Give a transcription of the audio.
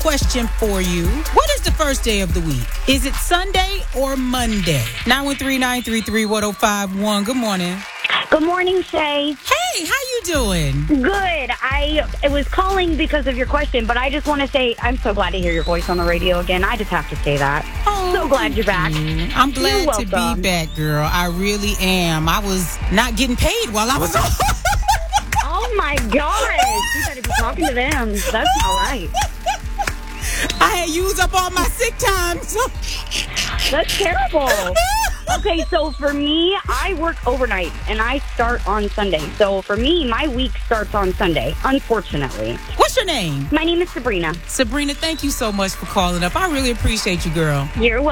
question for you. What is the first day of the week? Is it Sunday or Monday? 913-933-1051. Good morning. Good morning, Shay. Hey, how you doing? Good. I was calling because of your question, but I just want to say I'm so glad to hear your voice on the radio again. I just have to say that. Oh, so glad you're back. I'm glad to welcome. be back, girl. I really am. I was not getting paid while I was on. Oh, my gosh. You better be talking to them. That's not right. I had used up all my sick time. So. That's terrible. Okay, so for me, I work overnight, and I start on Sunday. So for me, my week starts on Sunday, unfortunately. What's your name? My name is Sabrina. Sabrina, thank you so much for calling up. I really appreciate you, girl. You're welcome.